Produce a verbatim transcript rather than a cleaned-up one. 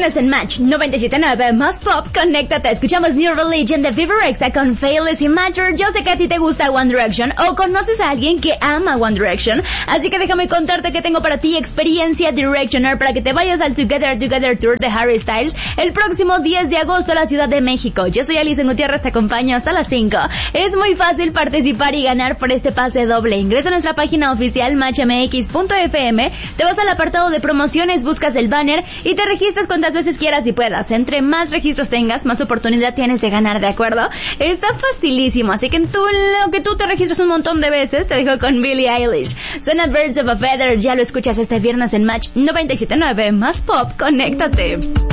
viernes en Match noventa y siete punto nueve más pop, conéctate. Escuchamos New Religion de Vivarexa con Faithless y Matter. Yo sé que a ti te gusta One Direction o conoces a alguien que ama One Direction, así que déjame contarte que tengo para ti experiencia Directioner para que te vayas al Together Together Tour de Harry Styles el próximo diez de agosto a la Ciudad de México. Yo soy Alison Gutiérrez, te acompaño hasta las cinco. Es muy fácil participar y ganar por este pase doble. Ingresa a nuestra página oficial match m x punto f m, te vas al apartado de promociones, buscas el banner y te registras cuantas veces quieras y puedas. Entre más registros tengas, más oportunidad tienes de ganar, ¿de acuerdo? Está facilísimo, así que en tú, lo que tú te registras un montón de veces, te dejo con Billie Eilish. Suena Birds of a Feather, ya lo escuchas este viernes en Match noventa y siete punto nueve más pop, conéctate.